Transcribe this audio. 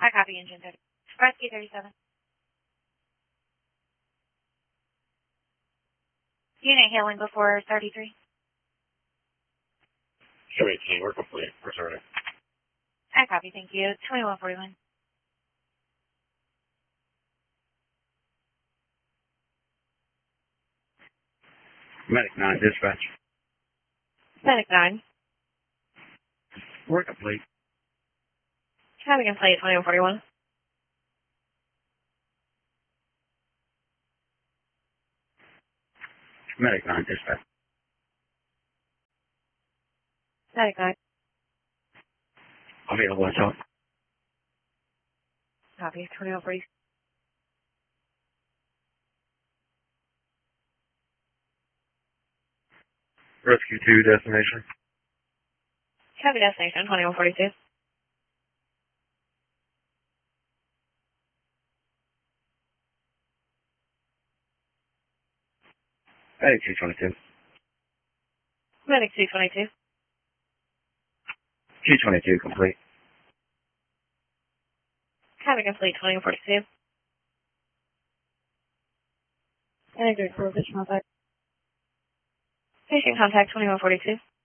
I copy engine 30. Rescue 37. Unit hailing before 33. Show 18, we're complete. We're sorry. I copy, thank you. 2141. Medic 9, dispatch. Medic 9. We're complete. Having in plate 2141. Medic 9, dispatch. Medic 9. Available to talk. Copy, 2140. Rescue 2, destination. Copy destination 2142. Medic 222. Medic 222. 222, complete. Having complete 2142. Integrated for additional contact. Patient contact 2142.